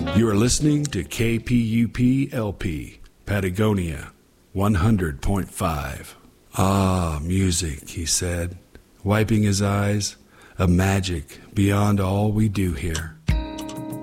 You are listening to KPUP-LP, Patagonia, 100.5. Ah, music, he said, wiping his eyes, a magic beyond all we do here.